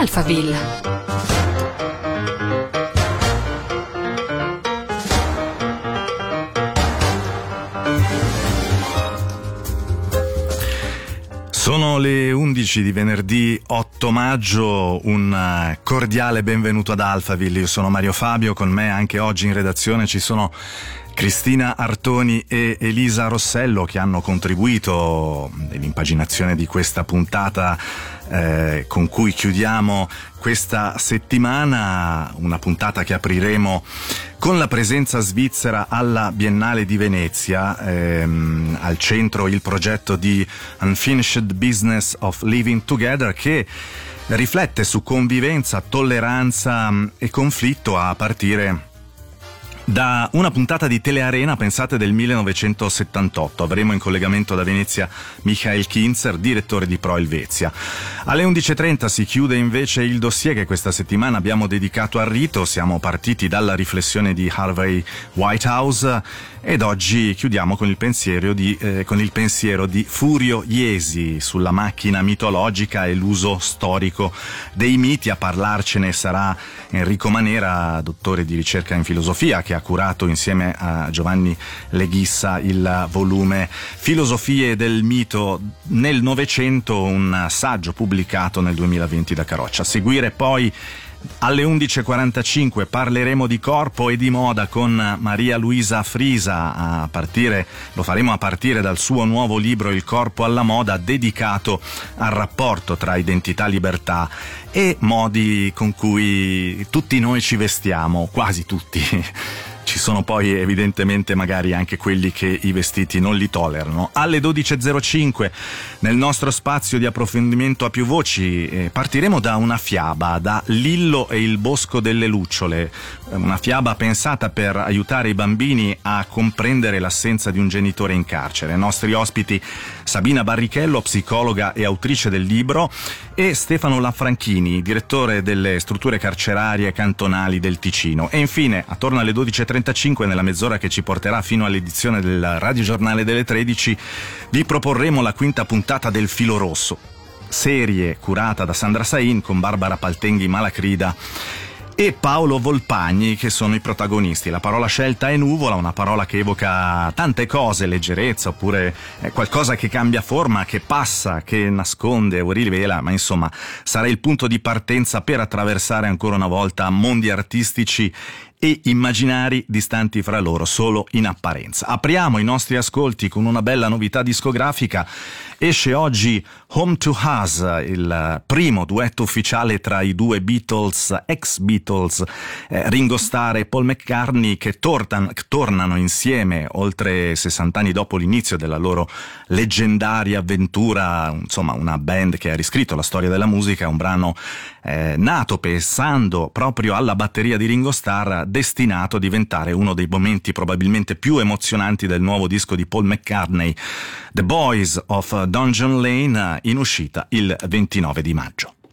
Alphaville. Sono le 11 di venerdì 8 maggio, un cordiale benvenuto ad Alphaville. Io sono Mario Fabio, con me anche oggi in redazione ci sono Cristina Artoni e Elisa Rossello, che hanno contribuito nell'impaginazione di questa puntata con cui chiudiamo questa settimana, una puntata che apriremo con la presenza svizzera alla Biennale di Venezia, al centro il progetto di Unfinished Business of Living Together, che riflette su convivenza, tolleranza e conflitto a partire da una puntata di Telearena, pensate, del 1978. Avremo in collegamento da Venezia Michael Kinzer, direttore di Pro Helvetia. Alle 11.30 si chiude invece il dossier che questa settimana abbiamo dedicato al rito. Siamo partiti dalla riflessione di Harvey Whitehouse ed oggi chiudiamo con il pensiero di Furio Iesi sulla macchina mitologica e l'uso storico dei miti. A parlarcene sarà Enrico Manera, dottore di ricerca in filosofia, che ha curato insieme a Giovanni Leghissa il volume Filosofie del mito nel Novecento, un saggio pubblicato nel 2020 da Caroccia. A seguire poi alle 11.45 parleremo di corpo e di moda con Maria Luisa Frisa, lo faremo a partire dal suo nuovo libro Il corpo alla moda, dedicato al rapporto tra identità, libertà e modi con cui tutti noi ci vestiamo, quasi tutti. Ci sono poi evidentemente magari anche quelli che i vestiti non li tollerano. Alle 12.05 nel nostro spazio di approfondimento a più voci partiremo da una fiaba, da Lillo e il bosco delle lucciole, una fiaba pensata per aiutare i bambini a comprendere l'assenza di un genitore in carcere. Nostri ospiti Sabina Barrichello, psicologa e autrice del libro, e Stefano Lanfranchini, direttore delle strutture carcerarie cantonali del Ticino. E infine, attorno alle 12.35, nella mezz'ora che ci porterà fino all'edizione del radiogiornale delle 13, vi proporremo la quinta puntata del Filo Rosso, serie curata da Sandra Sain con Barbara Paltenghi Malacrida e Paolo Volpagni, che sono i protagonisti. La parola scelta è nuvola, una parola che evoca tante cose, leggerezza, oppure qualcosa che cambia forma, che passa, che nasconde o rivela, ma insomma sarà il punto di partenza per attraversare ancora una volta mondi artistici e immaginari distanti fra loro solo in apparenza. Apriamo i nostri ascolti con una bella novità discografica. Esce oggi Home to Us, il primo duetto ufficiale tra i due Beatles, ex-Beatles, Ringo Starr e Paul McCartney, che tornano insieme oltre 60 anni dopo l'inizio della loro leggendaria avventura. Insomma, una band che ha riscritto la storia della musica, un brano nato pensando proprio alla batteria di Ringo Starr, destinato a diventare uno dei momenti probabilmente più emozionanti del nuovo disco di Paul McCartney, The Boys of Dungeon Lane, in uscita il 29 di maggio.